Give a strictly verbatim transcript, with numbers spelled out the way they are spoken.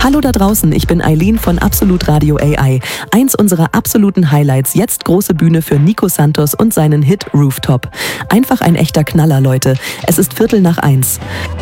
Hallo da draußen, ich bin Eileen von Absolut Radio A I. Eins unserer absoluten Highlights, jetzt große Bühne für Nico Santos und seinen Hit Rooftop. Einfach ein echter Knaller, Leute. Es ist Viertel nach eins.